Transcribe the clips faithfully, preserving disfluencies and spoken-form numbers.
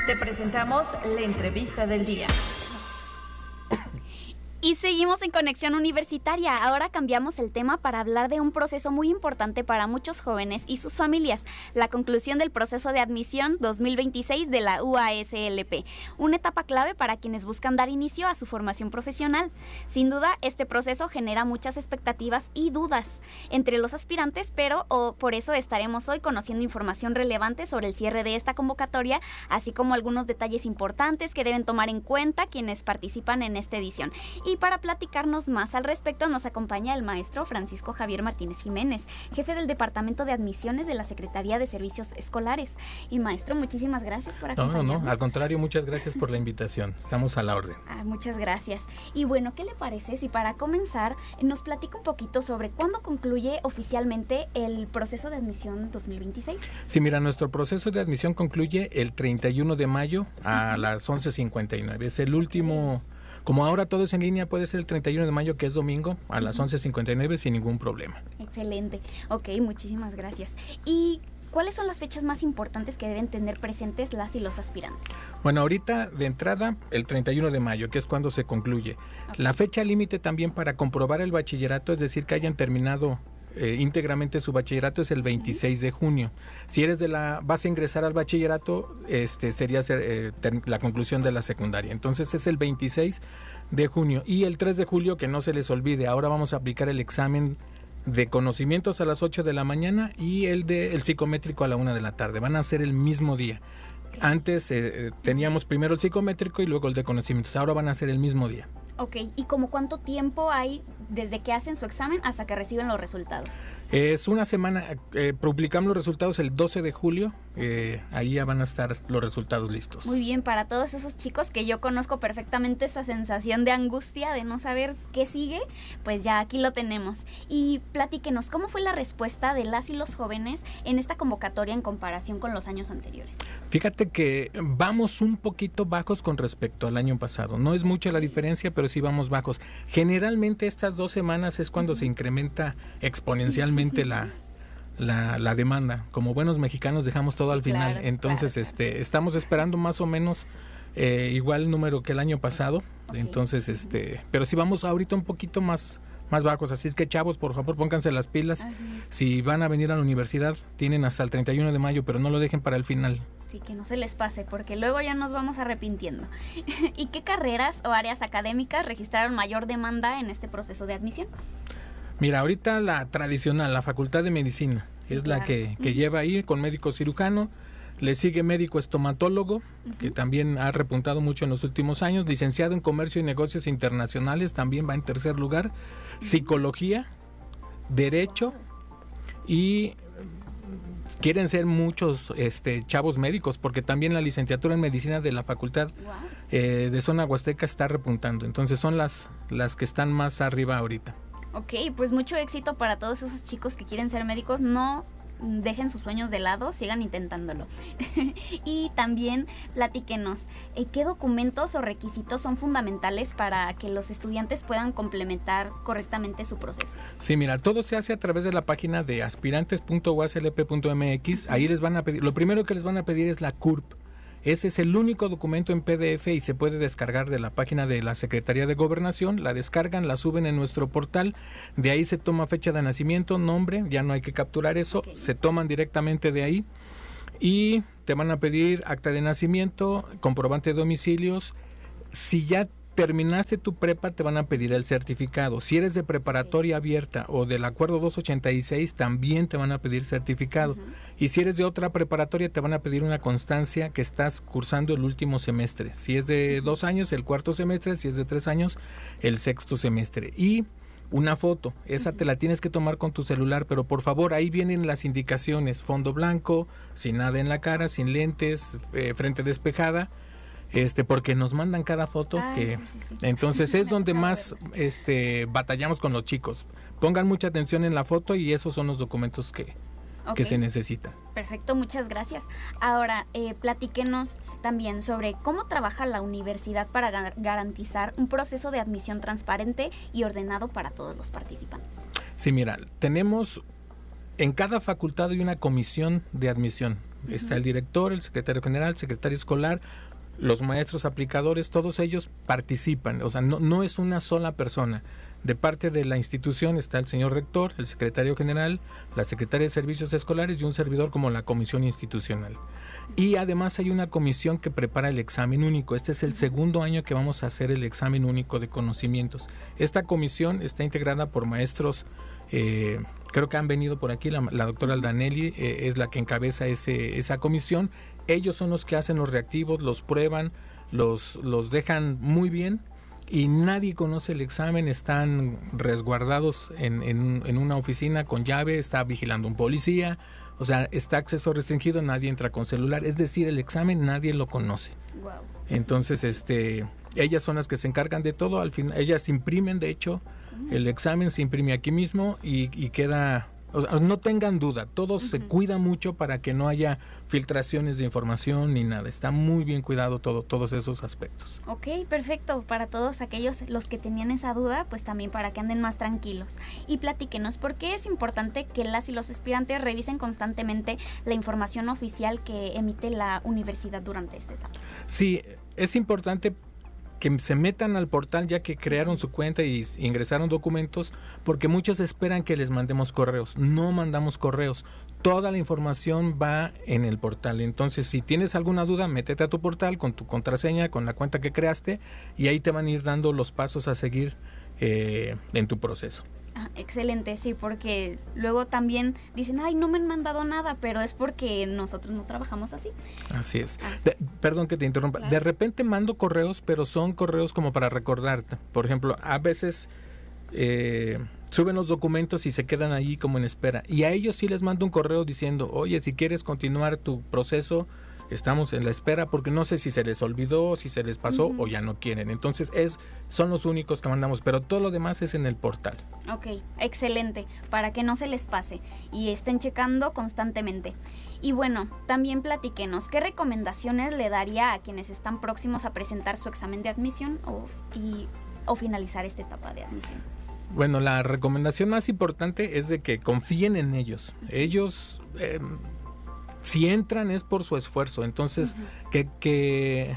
Te presentamos la entrevista del día. Y seguimos en Conexión Universitaria. Ahora cambiamos el tema para hablar de un proceso muy importante para muchos jóvenes y sus familias, la conclusión del proceso de admisión dos mil veintiséis de la U A S L P, una etapa clave para quienes buscan dar inicio a su formación profesional. Sin duda, este proceso genera muchas expectativas y dudas entre los aspirantes, pero oh, por eso estaremos hoy conociendo información relevante sobre el cierre de esta convocatoria, así como algunos detalles importantes que deben tomar en cuenta quienes participan en esta edición. Y para platicarnos más al respecto nos acompaña el maestro Francisco Javier Martínez Jiménez, jefe del Departamento de Admisiones de la Secretaría de Servicios Escolares. Y maestro, muchísimas gracias por acompañarnos. No, no, no, al contrario, muchas gracias por la invitación. Estamos a la orden. Ah, muchas gracias. Y bueno, ¿qué le parece si para comenzar nos platica un poquito sobre cuándo concluye oficialmente el proceso de admisión dos mil veintiséis? Sí, mira, nuestro proceso de admisión concluye el treinta y uno de mayo a las once cincuenta y nueve. Es el último... Como ahora todo es en línea, puede ser el treinta y uno de mayo, que es domingo, a las once cincuenta y nueve sin ningún problema. Excelente. Ok, muchísimas gracias. ¿Y cuáles son las fechas más importantes que deben tener presentes las y los aspirantes? Bueno, ahorita de entrada, el treinta y uno de mayo, que es cuando se concluye. Okay. La fecha límite también para comprobar el bachillerato, es decir, que hayan terminado Eh, íntegramente su bachillerato, es el veintiséis de junio. Si eres de la, vas a ingresar al bachillerato, este sería ser, eh, ter, la conclusión de la secundaria. Entonces es el veintiséis de junio. Y el tres de julio, que no se les olvide, ahora vamos a aplicar el examen de conocimientos a las ocho de la mañana y el de el psicométrico a la una de la tarde. Van a ser el mismo día. Antes eh, teníamos primero el psicométrico y luego el de conocimientos. Ahora van a ser el mismo día. Ok, ¿y como cuánto tiempo hay desde que hacen su examen hasta que reciben los resultados? Es una semana, eh, publicamos los resultados el doce de julio, eh, ahí ya van a estar los resultados listos. Muy bien, para todos esos chicos que yo conozco perfectamente esa sensación de angustia de no saber qué sigue, pues ya aquí lo tenemos. Y platíquenos, ¿cómo fue la respuesta de las y los jóvenes en esta convocatoria en comparación con los años anteriores? Fíjate que vamos un poquito bajos con respecto al año pasado, no es mucha la diferencia, pero sí vamos bajos. Generalmente estas dos semanas es cuando se incrementa exponencialmente La, la, la demanda. Como buenos mexicanos dejamos todo sí, al final, claro, entonces claro, este claro. Estamos esperando más o menos eh, igual número que el año pasado, okay. Entonces este, pero sí vamos ahorita un poquito más más bajos, así es que chavos, por favor, pónganse las pilas. Si van a venir a la universidad, tienen hasta el treinta y uno de mayo, pero no lo dejen para el final. Sí, que no se les pase, porque luego ya nos vamos arrepintiendo. ¿Y qué carreras o áreas académicas registraron mayor demanda en este proceso de admisión? Mira, ahorita la tradicional, la Facultad de Medicina, sí, es claro. La que, que uh-huh. lleva ahí con médico cirujano, le sigue médico estomatólogo, uh-huh. que también ha repuntado mucho en los últimos años, licenciado en Comercio y Negocios Internacionales, también va en tercer lugar, uh-huh. Psicología, Derecho, y quieren ser muchos este, chavos médicos, porque también la licenciatura en Medicina de la Facultad wow. eh, de Zona Huasteca está repuntando, entonces son las, las que están más arriba ahorita. Ok, pues mucho éxito para todos esos chicos que quieren ser médicos. No dejen sus sueños de lado, sigan intentándolo. Y también platíquenos, ¿qué documentos o requisitos son fundamentales para que los estudiantes puedan complementar correctamente su proceso? Sí, mira, todo se hace a través de la página de aspirantes punto u a s l p punto m x. Ahí les van a pedir, lo primero que les van a pedir es la C U R P. Ese es el único documento en P D F y se puede descargar de la página de la Secretaría de Gobernación. La descargan, la suben en nuestro portal. De ahí se toma fecha de nacimiento, nombre, ya no hay que capturar eso. Okay. Se toman directamente de ahí. Y te van a pedir acta de nacimiento, comprobante de domicilios. Si ya terminaste tu prepa, te van a pedir el certificado. Si eres de preparatoria abierta o del acuerdo doscientos ochenta y seis, también te van a pedir certificado. Uh-huh. Y si eres de otra preparatoria, te van a pedir una constancia que estás cursando el último semestre. Si es de uh-huh. dos años, el cuarto semestre. Si es de tres años, el sexto semestre. Y una foto, esa uh-huh. te la tienes que tomar con tu celular, pero por favor, ahí vienen las indicaciones: fondo blanco, sin nada en la cara, sin lentes, eh, frente despejada. Este, porque nos mandan cada foto. Ay, que sí, sí, sí. Entonces es donde más este, batallamos con los chicos. Pongan mucha atención en la foto y esos son los documentos que, okay. que se necesitan. Perfecto, muchas gracias. Ahora, eh, platíquenos también sobre cómo trabaja la universidad para gar- garantizar un proceso de admisión transparente y ordenado para todos los participantes. Sí, mira, tenemos en cada facultad hay una comisión de admisión. Uh-huh. Está el director, el secretario general, el secretario escolar, los maestros aplicadores, todos ellos participan. O sea, no, no es una sola persona. De parte de la institución está el señor rector, el secretario general, la secretaria de servicios escolares y un servidor como la comisión institucional. Y además hay una comisión que prepara el examen único. Este es el segundo año que vamos a hacer el examen único de conocimientos. Esta comisión está integrada por maestros, eh, creo que han venido por aquí, la, la doctora Aldanelli eh, es la que encabeza ese, esa comisión. Ellos son los que hacen los reactivos, los prueban, los, los dejan muy bien. Y nadie conoce el examen, están resguardados en, en, en una oficina con llave, está vigilando un policía, o sea, está acceso restringido, nadie entra con celular, es decir, el examen nadie lo conoce. Wow. Entonces, este, ellas son las que se encargan de todo, al final, ellas imprimen, de hecho, uh-huh. el examen se imprime aquí mismo y, y queda... O sea, no tengan duda, todos uh-huh. se cuidan mucho para que no haya filtraciones de información ni nada. Está muy bien cuidado todo, todos esos aspectos. Ok, perfecto. Para todos aquellos los que tenían esa duda, pues también para que anden más tranquilos. Y platíquenos, ¿por qué es importante que las y los aspirantes revisen constantemente la información oficial que emite la universidad durante esta etapa? Sí, es importante que se metan al portal ya que crearon su cuenta y ingresaron documentos, porque muchos esperan que les mandemos correos. No mandamos correos. Toda la información va en el portal. Entonces, si tienes alguna duda, métete a tu portal con tu contraseña, con la cuenta que creaste, y ahí te van a ir dando los pasos a seguir eh, en tu proceso. Ah, excelente, sí, porque luego también dicen, ay, no me han mandado nada, pero es porque nosotros no trabajamos así. Así es. Así de, es. Perdón que te interrumpa. Claro. De repente mando correos, pero son correos como para recordarte. Por ejemplo, a veces eh, suben los documentos y se quedan ahí como en espera. Y a ellos sí les mando un correo diciendo, oye, si quieres continuar tu proceso, estamos en la espera, porque no sé si se les olvidó, si se les pasó uh-huh. o ya no quieren. Entonces es son los únicos que mandamos, pero todo lo demás es en el portal. Ok, excelente, para que no se les pase y estén checando constantemente. Y bueno, también platíquenos, ¿qué recomendaciones le daría a quienes están próximos a presentar su examen de admisión o, y, o finalizar esta etapa de admisión? Bueno, la recomendación más importante es de que confíen en ellos. Ellos... Eh, si entran es por su esfuerzo, entonces uh-huh. que, que,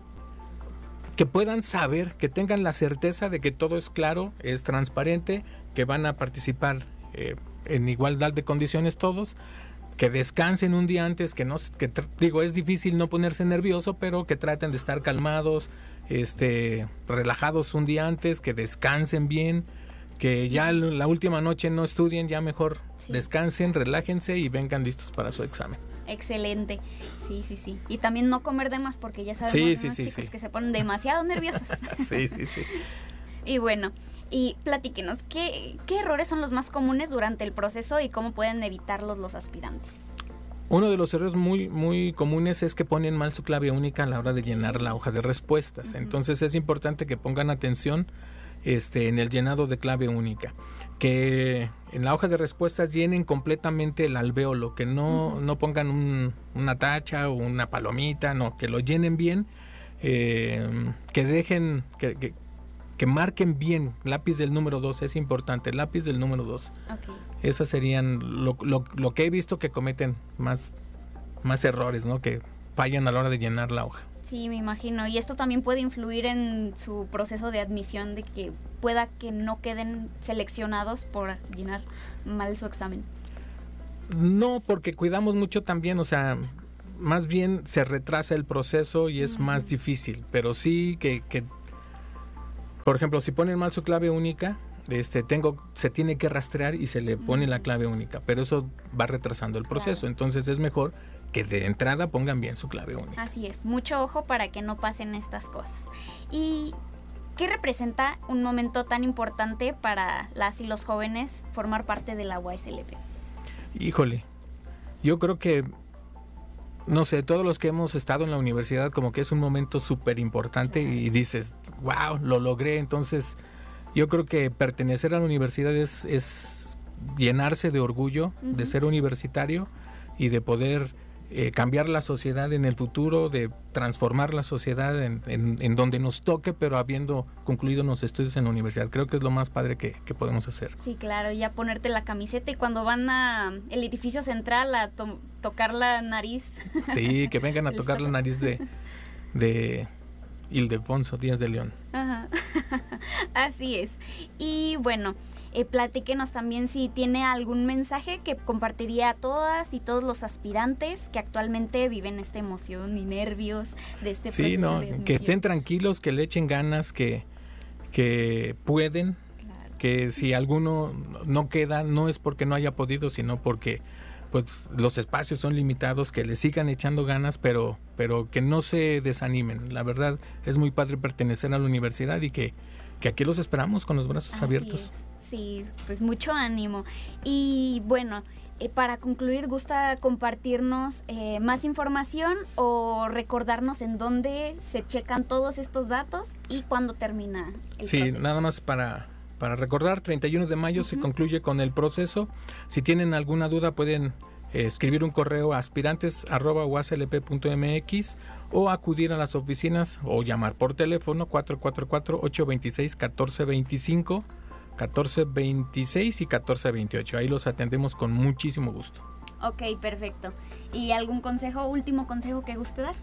que puedan saber, que tengan la certeza de que todo es claro, es transparente, que van a participar eh, en igualdad de condiciones todos, que descansen un día antes, que no, que digo, es difícil no ponerse nervioso, pero que traten de estar calmados, este, relajados un día antes, que descansen bien, que ya la última noche no estudien, ya mejor sí. descansen, relájense y vengan listos para su examen. Excelente, sí, sí, sí. Y también no comer de más, porque ya sabemos sí, de sí, unos sí, chicos sí. que se ponen demasiado nerviosos. Sí, sí, sí. Y bueno, y platíquenos, ¿qué, ¿qué errores son los más comunes durante el proceso y cómo pueden evitarlos los aspirantes? Uno de los errores muy, muy comunes es que ponen mal su clave única a la hora de llenar la hoja de respuestas. Uh-huh. Entonces es importante que pongan atención Este, en el llenado de clave única, que en la hoja de respuestas llenen completamente el alvéolo, que no, uh-huh. no pongan un, una tacha o una palomita, no, que lo llenen bien, eh, que dejen, que, que, que marquen bien, lápiz del número dos, es importante, lápiz del número dos. Okay. Esas serían lo, lo, lo que he visto que cometen más, más errores, ¿no? Que fallan a la hora de llenar la hoja. Sí, me imagino. Y esto también puede influir en su proceso de admisión, de que pueda que no queden seleccionados por llenar mal su examen. No, porque cuidamos mucho también, o sea, más bien se retrasa el proceso y es uh-huh. más difícil. Pero sí que, que, por ejemplo, si ponen mal su clave única, este, tengo, se tiene que rastrear y se le pone uh-huh. la clave única. Pero eso va retrasando el proceso. Claro. Entonces es mejor que de entrada pongan bien su clave única. Así es, mucho ojo para que no pasen estas cosas. ¿Y qué representa un momento tan importante para las y los jóvenes formar parte de la U A S L P? Híjole, yo creo que, no sé, todos los que hemos estado en la universidad, como que es un momento súper importante y dices, wow, lo logré. Entonces, yo creo que pertenecer a la universidad es, es llenarse de orgullo uh-huh. de ser universitario y de poder eh, cambiar la sociedad en el futuro, de transformar la sociedad en, en, en donde nos toque, pero habiendo concluido los estudios en la universidad. Creo que es lo más padre que, que podemos hacer. Sí, claro, ya ponerte la camiseta y cuando van a el edificio central a to- tocar la nariz. Sí, que vengan a tocar la nariz de, de Ildefonso Díaz de León. Ajá. Así es. Y bueno, eh, platíquenos también si tiene algún mensaje que compartiría a todas y todos los aspirantes que actualmente viven esta emoción y nervios de este proceso. Sí, no, de admisión. que estén tranquilos, que le echen ganas, que, que pueden, Claro. que si alguno no queda, no es porque no haya podido, sino porque pues los espacios son limitados, que le sigan echando ganas, pero, pero que no se desanimen. La verdad es muy padre pertenecer a la universidad y que, que aquí los esperamos con los brazos Así abiertos. es. Sí, pues mucho ánimo. Y bueno, eh, para concluir, ¿gusta compartirnos eh, más información o recordarnos en dónde se checan todos estos datos y cuándo termina el Sí, proceso? nada más para, para recordar, treinta y uno de mayo uh-huh. se concluye con el proceso. Si tienen alguna duda pueden eh, escribir un correo a aspirantes arroba u a s l p punto m x o acudir a las oficinas o llamar por teléfono cuatro cuatro cuatro, ocho dos seis, uno cuatro dos cinco, catorce veintiséis y catorce veintiocho. Ahí los atendemos con muchísimo gusto. Ok, perfecto. ¿Y algún consejo, último consejo que guste dar?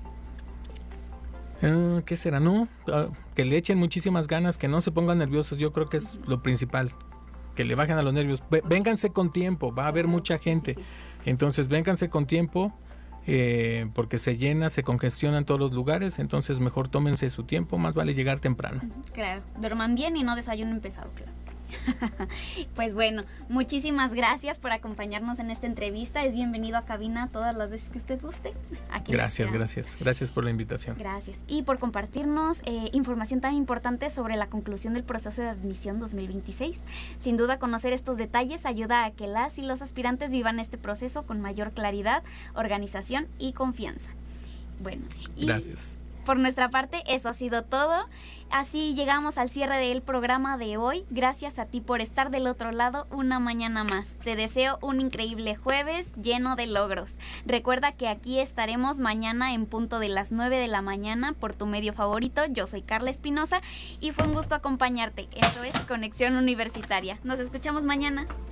Uh, ¿Qué será? No, uh, que le echen muchísimas ganas, que no se pongan nerviosos. Yo creo que es lo principal, que le bajen a los nervios. V- vénganse con tiempo, va a haber mucha gente. Sí, sí, sí. Entonces vénganse con tiempo, eh, porque se llena, se congestionan todos los lugares. Entonces mejor tómense su tiempo, más vale llegar temprano. Claro, duerman bien y no desayunen pesado, claro. Pues bueno, muchísimas gracias por acompañarnos en esta entrevista. Es bienvenido a cabina todas las veces que usted guste. Aquí gracias, gracias. Gracias por la invitación. Gracias. Y por compartirnos eh, información tan importante sobre la conclusión del proceso de admisión dos mil veintiséis. Sin duda, conocer estos detalles ayuda a que las y los aspirantes vivan este proceso con mayor claridad, organización y confianza. Bueno, y gracias. Por nuestra parte, eso ha sido todo. Así llegamos al cierre del programa de hoy. Gracias a ti por estar del otro lado una mañana más. Te deseo un increíble jueves lleno de logros. Recuerda que aquí estaremos mañana en punto de las nueve de la mañana por tu medio favorito. Yo soy Carla Espinosa y fue un gusto acompañarte. Esto es Conexión Universitaria. Nos escuchamos mañana.